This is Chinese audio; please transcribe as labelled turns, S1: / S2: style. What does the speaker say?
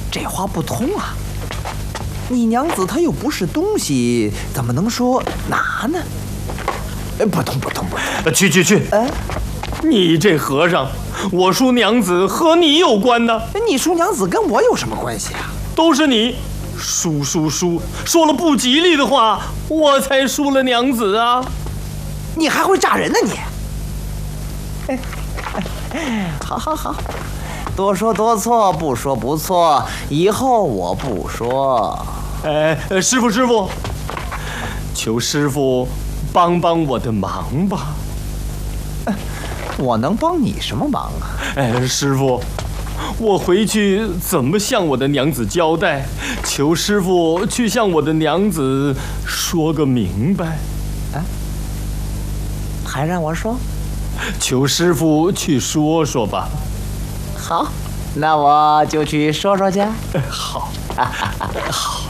S1: 这话不通啊！你娘子她又不是东西，怎么能说拿呢？不通！
S2: 去！你这和尚，我叔娘子和你有关呢？
S1: 你叔娘子跟我有什么关系啊？
S2: 都是你，叔，说了不吉利的话，我才输了娘子啊！
S1: 你还会炸人呢你！好，多说多错，不说不错，以后我不说。
S2: 师傅，求师傅帮我的忙吧。
S1: 我能帮你什么忙啊？
S2: 师傅，我回去怎么向我的娘子交代？求师傅去向我的娘子说个明白。
S1: 还让我说？
S2: 求师傅去说说吧。
S1: 好，那我就去说说去。
S2: 好。